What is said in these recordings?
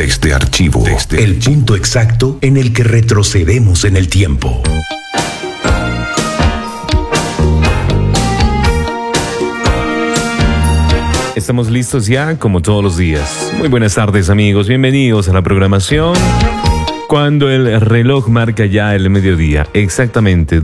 Desde Archivo. El punto exacto en el que retrocedemos en el tiempo. Estamos listos ya, como todos los días. Muy buenas tardes, amigos. Bienvenidos a la programación. Cuando el reloj marca ya el mediodía, exactamente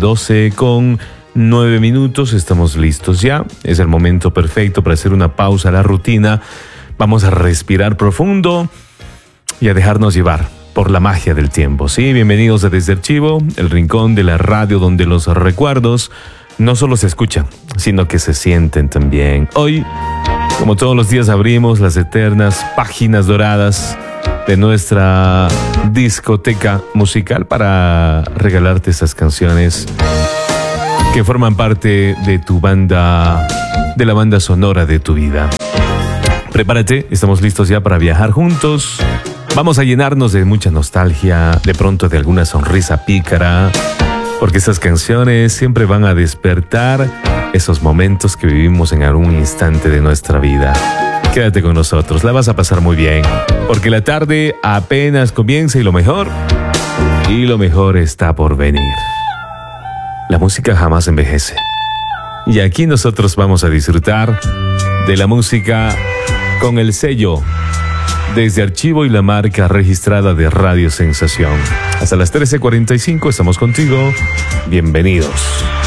12:09, estamos listos ya. Es el momento perfecto para hacer una pausa a la rutina. Vamos a respirar profundo y a dejarnos llevar por la magia del tiempo. Sí, bienvenidos a Desde Archivo, el rincón de la radio donde los recuerdos no solo se escuchan, sino que se sienten también. Hoy, como todos los días, abrimos las eternas páginas doradas de nuestra discoteca musical para regalarte esas canciones que forman parte de tu banda, de la banda sonora de tu vida. Prepárate, estamos listos ya para viajar juntos. Vamos a llenarnos de mucha nostalgia, de pronto de alguna sonrisa pícara, porque esas canciones siempre van a despertar esos momentos que vivimos en algún instante de nuestra vida. Quédate con nosotros, la vas a pasar muy bien, porque la tarde apenas comienza y lo mejor está por venir. La música jamás envejece. Y aquí nosotros vamos a disfrutar de la música con el sello Desde Archivo y la marca registrada de Radio Sensación. Hasta las 13:45 estamos contigo. Bienvenidos.